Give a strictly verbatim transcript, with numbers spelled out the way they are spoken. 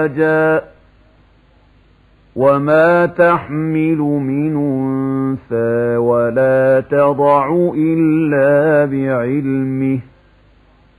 أَخْرَجَا وَمَا تَحْمِلُ مِنْ أُنثَىٰ وَلَا تَضَعُ إِلَّا بِعِلْمِهِ